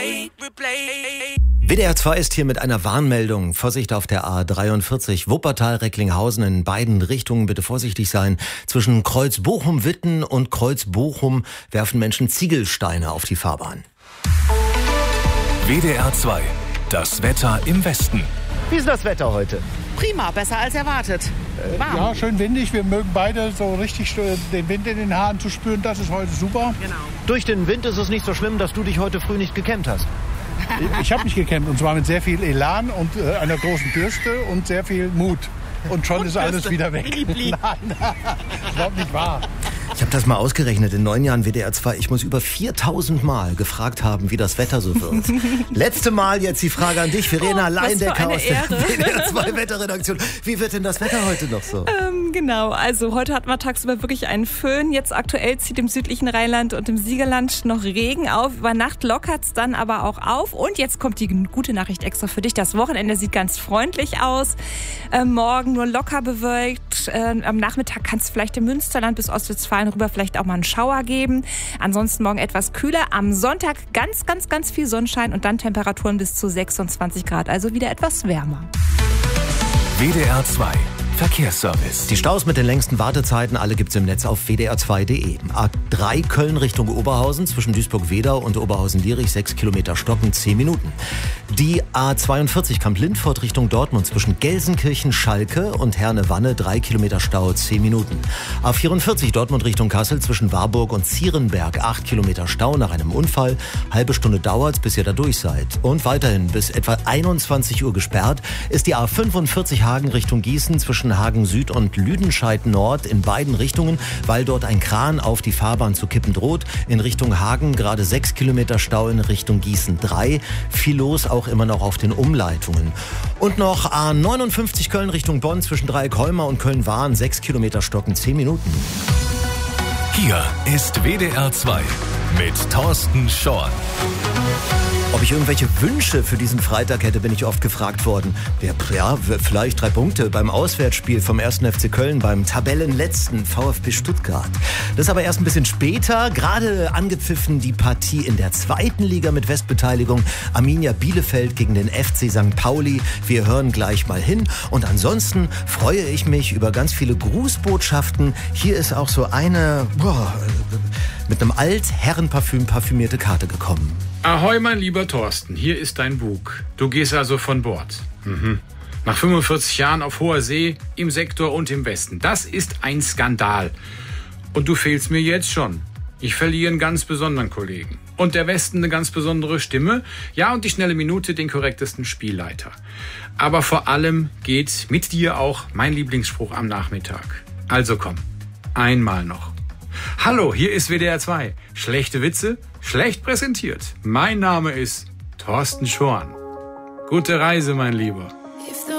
WDR 2 ist hier mit einer Warnmeldung. Vorsicht auf der A43 Wuppertal-Recklinghausen in beiden Richtungen. Bitte vorsichtig sein. Zwischen Kreuz Bochum-Witten und Kreuz Bochum werfen Menschen Ziegelsteine auf die Fahrbahn. WDR 2. Das Wetter im Westen. Wie ist das Wetter heute? Prima, besser als erwartet. Warm. Ja, schön windig. Wir mögen beide so richtig den Wind in den Haaren zu spüren. Das ist heute super. Genau. Durch den Wind ist es nicht so schlimm, dass du dich heute früh nicht gekämmt hast. Ich habe mich gekämmt und zwar mit sehr viel Elan und einer großen Bürste und sehr viel Mut. Und schon ist alles wieder weg. Nein, das ist überhaupt nicht wahr. Ich habe das mal ausgerechnet, in 9 Jahren WDR 2. Ich muss über 4000 Mal gefragt haben, wie das Wetter so wird. Letzte Mal jetzt die Frage an dich, Verena Leindecker aus der WDR 2 Wetterredaktion. Wie wird denn das Wetter heute noch so? Genau, also heute hatten wir tagsüber wirklich einen Föhn. Jetzt aktuell zieht im südlichen Rheinland und im Siegerland noch Regen auf. Über Nacht lockert es dann aber auch auf. Und jetzt kommt die gute Nachricht extra für dich. Das Wochenende sieht ganz freundlich aus. Morgen nur locker bewölkt. Am Nachmittag kann es vielleicht im Münsterland bis Ostwestfalen rüber vielleicht auch mal einen Schauer geben. Ansonsten morgen etwas kühler. Am Sonntag ganz viel Sonnenschein und dann Temperaturen bis zu 26 Grad. Also wieder etwas wärmer. WDR 2. Verkehrsservice. Die Staus mit den längsten Wartezeiten, alle gibt's im Netz auf wdr2.de. A3 Köln Richtung Oberhausen zwischen Duisburg-Wedau und Oberhausen-Lierich 6 Kilometer Stocken, 10 Minuten. Die A42 Kamp-Lindfort Richtung Dortmund zwischen Gelsenkirchen-Schalke und Herne-Wanne 3 Kilometer Stau, 10 Minuten. A44 Dortmund Richtung Kassel zwischen Warburg und Zierenberg 8 Kilometer Stau nach einem Unfall. Halbe Stunde dauert's, bis ihr da durch seid. Und weiterhin bis etwa 21 Uhr gesperrt ist die A45 Hagen Richtung Gießen zwischen Hagen Süd und Lüdenscheid Nord in beiden Richtungen, weil dort ein Kran auf die Fahrbahn zu kippen droht. In Richtung Hagen gerade 6 Kilometer Stau, in Richtung Gießen 3. Viel los auch immer noch auf den Umleitungen. Und noch A59 Köln Richtung Bonn zwischen Dreieck-Holmer und Köln-Wahn 6 Kilometer Stocken, 10 Minuten. Hier ist WDR 2 mit Thorsten Schorn. Ob ich irgendwelche Wünsche für diesen Freitag hätte, bin ich oft gefragt worden. Ja, vielleicht 3 Punkte beim Auswärtsspiel vom 1. FC Köln beim Tabellenletzten VfB Stuttgart. Das ist aber erst ein bisschen später. Gerade angepfiffen die Partie in der 2. Liga mit Westbeteiligung. Arminia Bielefeld gegen den FC St. Pauli. Wir hören gleich mal hin. Und ansonsten freue ich mich über ganz viele Grußbotschaften. Hier ist auch so eine mit einem Altherrenparfüm parfümierte Karte gekommen. Ahoi, mein lieber Thorsten, hier ist dein Bug. Du gehst also von Bord. Nach 45 Jahren auf hoher See, im Sektor und im Westen. Das ist ein Skandal. Und du fehlst mir jetzt schon. Ich verliere einen ganz besonderen Kollegen. Und der Westen eine ganz besondere Stimme. Ja, und die schnelle Minute den korrektesten Spielleiter. Aber vor allem geht mit dir auch mein Lieblingsspruch am Nachmittag. Also komm, einmal noch. Hallo, hier ist WDR 2. Schlechte Witze, schlecht präsentiert. Mein Name ist Thorsten Schorn. Gute Reise, mein Lieber.